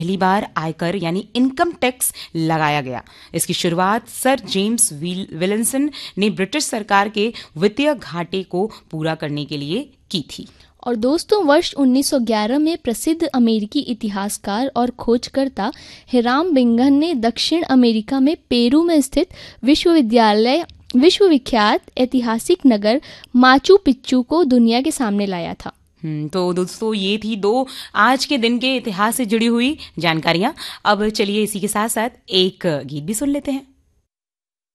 पहली बार आयकर यानी इनकम टैक्स लगाया गया। इसकी शुरुआत सर जेम्स विल्सन ने ब्रिटिश सरकार के वित्तीय घाटे को पूरा करने के लिए की थी। और दोस्तों, वर्ष 1911 में प्रसिद्ध अमेरिकी इतिहासकार और खोजकर्ता हिराम बिंगहन ने दक्षिण अमेरिका में पेरू में स्थित विश्वविख्यात ऐतिहासिक नगर माचू पिच्चू को दुनिया के सामने लाया था। तो दोस्तों, ये थी 2 आज के दिन के इतिहास से जुड़ी हुई जानकारियां। अब चलिए इसी के साथ साथ एक गीत भी सुन लेते हैं।